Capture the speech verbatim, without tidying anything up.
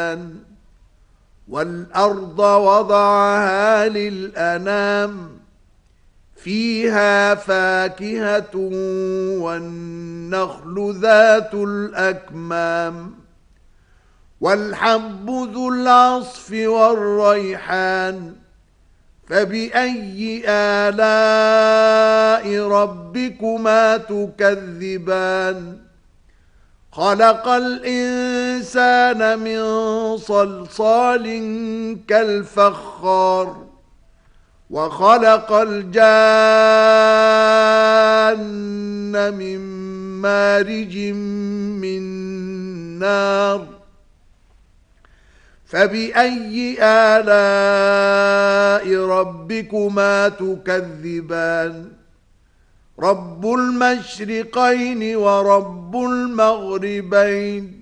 والأرض وضعها للأنام فيها فاكهة والنخل ذات الأكمام والحب ذو العصف والريحان فبأي آلاء ربكما تكذبان خلق الإنسان من صلصال كالفخار وخلق الجان من مارج من نار فبأي آلاء ربكما تكذبان رب المشرقين ورب المغربين